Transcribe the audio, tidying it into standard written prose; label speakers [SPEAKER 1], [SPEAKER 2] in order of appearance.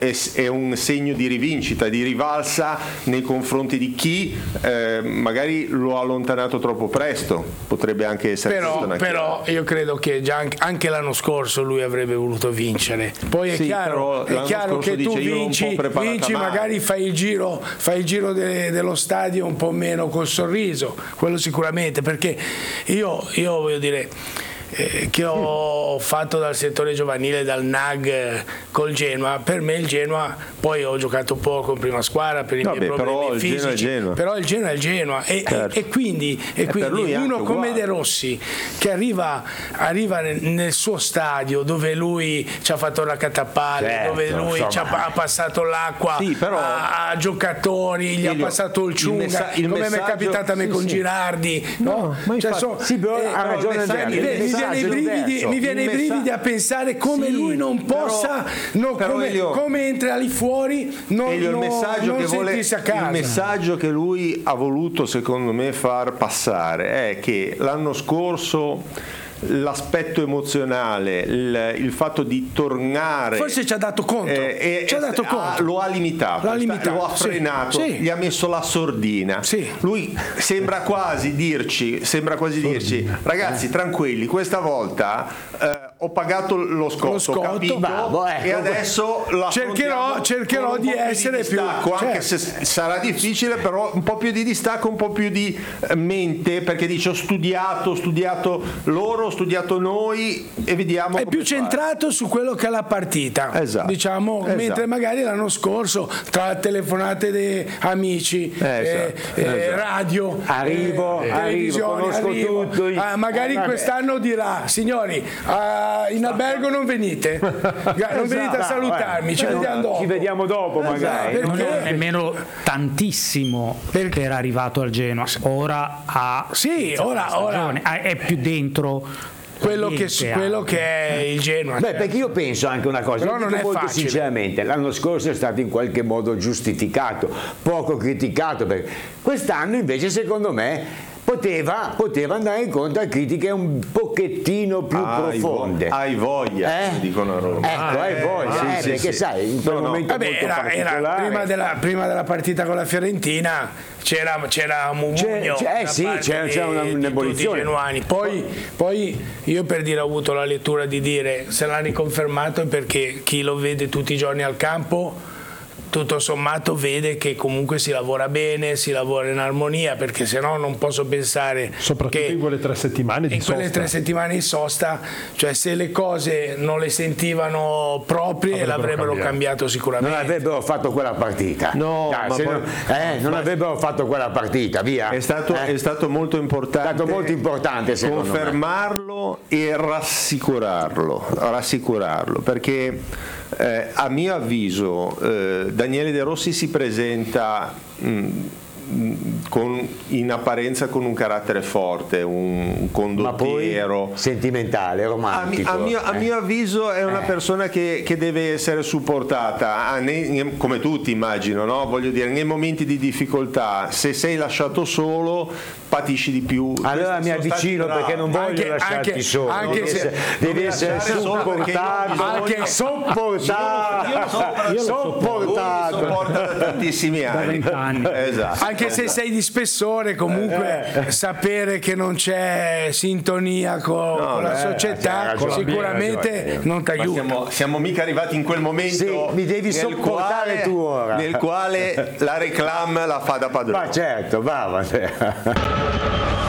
[SPEAKER 1] è un segno di rivincita, di rivalsa nei confronti di chi magari lo ha allontanato troppo presto. Potrebbe anche essere
[SPEAKER 2] però io credo che già anche l'anno scorso lui avrebbe voluto vincere. Poi è chiaro che tu vinci magari fai il giro dello stadio un po' meno col sorriso, quello sicuramente, perché io voglio dire che ho fatto dal settore giovanile, dal NAG col Genoa. Per me il Genoa, poi ho giocato poco in prima squadra per i miei problemi fisici, però il Genoa è il Genoa e quindi uno come De Rossi che arriva nel suo stadio dove lui ci ha fatto la catapalle, dove lui ha passato l'acqua a giocatori, gli ha passato il ciunga, come mi è capitato a me con Girardi, no?
[SPEAKER 3] Però ha ragione
[SPEAKER 2] mi viene i brividi a pensare come lui non possa, come entra lì fuori, non sentirsi a casa.
[SPEAKER 1] Il messaggio che lui ha voluto, secondo me, far passare è che l'anno scorso l'aspetto emozionale, il fatto di tornare,
[SPEAKER 2] forse ci ha dato conto,
[SPEAKER 1] lo ha limitato, lo ha frenato, gli ha messo la sordina. Lui sembra quasi dirci ragazzi, tranquilli, questa volta ho pagato lo scotto, capito? E adesso
[SPEAKER 2] cercherò di essere più
[SPEAKER 1] distacco, anche se sarà difficile, però un po' più di distacco, un po' più di mente, perché dice ho studiato loro, ho studiato noi e vediamo.
[SPEAKER 2] È più centrato su quello che è la partita, diciamo, mentre magari l'anno scorso tra telefonate di amici, radio, televisione,
[SPEAKER 3] tutto.
[SPEAKER 2] Magari quest'anno dirà: signori, in albergo non venite a salutarmi, ci vediamo dopo
[SPEAKER 3] magari.
[SPEAKER 4] Non è nemmeno tantissimo per era arrivato al Genoa, ora è più dentro quello
[SPEAKER 2] che è il Genoa.
[SPEAKER 3] Perché io penso anche una cosa,
[SPEAKER 2] però non è
[SPEAKER 3] molto
[SPEAKER 2] facile.
[SPEAKER 3] Sinceramente, l'anno scorso è stato in qualche modo giustificato, poco criticato, perché quest'anno invece secondo me poteva andare incontro a critiche un pochettino più profonde.
[SPEAKER 1] Hai voglia, dicono a Roma.
[SPEAKER 3] Hai voglia, perché sai, in quel momento
[SPEAKER 2] era prima della partita con la Fiorentina c'era un murmugno,
[SPEAKER 3] c'era un'ebollizione.
[SPEAKER 2] Poi io, per dire, ho avuto la lettura di dire, se l'ha riconfermato, è perché chi lo vede tutti i giorni al campo tutto sommato vede che comunque si lavora bene, si lavora in armonia, perché se no non posso pensare,
[SPEAKER 5] soprattutto in quelle 3 settimane di sosta.
[SPEAKER 2] Quelle 3 settimane di sosta, cioè se le cose non le sentivano proprie l'avrebbero cambiato sicuramente.
[SPEAKER 3] Non avrebbero fatto quella partita. Non avrebbero fatto quella partita, via.
[SPEAKER 1] È stato molto importante. Confermarlo e rassicurarlo, perché a mio avviso Daniele De Rossi si presenta in apparenza con un carattere forte, un condottiero,
[SPEAKER 3] ma poi sentimentale, romantico.
[SPEAKER 1] A mio avviso è una persona che deve essere supportata, come tutti immagino, no? Voglio dire, nei momenti di difficoltà, se sei lasciato solo patisci di più.
[SPEAKER 3] Allora mi avvicino, perché non voglio lasciarti solo, devi essere sopportato,
[SPEAKER 1] sopportato da tantissimi anni. Esatto.
[SPEAKER 2] Anche se sei di spessore, comunque sapere che non c'è sintonia con la società sicuramente non ti aiuta.
[SPEAKER 1] Siamo mica arrivati in quel momento,
[SPEAKER 3] mi devi sopportare tu ora,
[SPEAKER 1] nel quale la reclam la fa da padrone.
[SPEAKER 3] Ma certo, va.